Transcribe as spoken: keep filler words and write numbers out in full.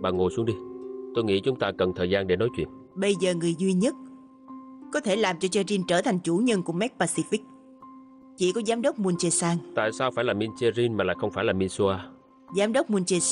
Bà ngồi xuống đi. Tôi nghĩ chúng ta cần thời gian để nói chuyện. Bây giờ người duy nhất có thể làm cho Cherin trở thành chủ nhân của Mac Pacific chỉ có giám đốc Moon Jae-sang. Tại sao phải là Min Cherin mà lại không phải là Min Sua? Giám đốc Moon Jae-sang